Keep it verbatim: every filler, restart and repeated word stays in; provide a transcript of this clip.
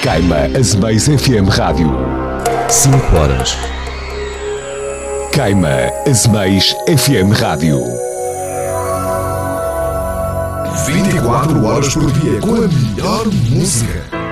Caima Azeméis F M Rádio. cinco horas. Caima Azeméis F M Rádio. vinte e quatro horas por dia com a melhor música.